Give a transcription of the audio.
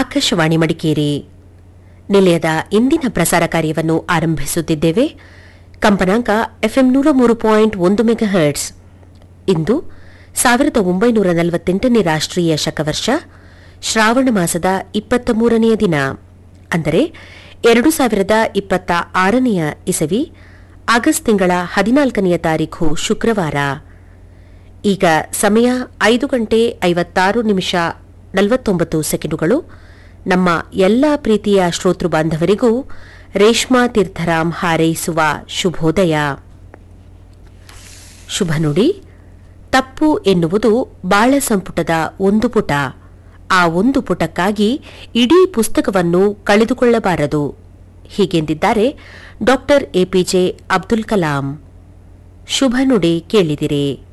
ಆಕಾಶವಾಣಿ ಮಡಿಕೇರಿ ನಿಲಯದ ಇಂದಿನ ಪ್ರಸಾರ ಕಾರ್ಯವನ್ನು ಆರಂಭಿಸುತ್ತಿದ್ದೇವೆ. ಕಂಪನಾಂಕ ಎಫ್ಎಂ 103.1 ಮೆಗಾಹರ್ಟ್ಸ್. ಇಂದು 1948ನೇ ರಾಷ್ಟ್ರೀಯ ಶಕವರ್ಷ ಶ್ರಾವಣ ಮಾಸದ 23ನೆಯ ದಿನ, ಅಂದರೆ 2026ನೇ ಇಸವಿ ಆಗಸ್ಟ್ ತಿಂಗಳ 14ನೆಯ ತಾರೀಖು ಶುಕ್ರವಾರ. ಈಗ ಸಮಯ 5:56:49 ನಮ್ಮ ಎಲ್ಲ ಪ್ರೀತಿಯ ಶ್ರೋತೃ ಬಾಂಧವರಿಗೂ ರೇಷ್ಮಾ ತೀರ್ಥರಾಮ್ ಹಾರೈಸುವ ಶುಭೋದಯ. ಶುಭ ನುಡಿ. ತಪ್ಪು ಎನ್ನುವುದು ಬಾಳ ಸಂಪುಟದ ಒಂದು ಪುಟ. ಆ ಒಂದು ಪುಟಕ್ಕಾಗಿ ಇಡೀ ಪುಸ್ತಕವನ್ನು ಕಳೆದುಕೊಳ್ಳಬಾರದು. ಹೀಗೆಂದಿದ್ದಾರೆ ಡಾ. ಎಪಿಜೆ ಅಬ್ದುಲ್ ಕಲಾಂ. ಶುಭ ನುಡಿ ಕೇಳಿದಿರಿ.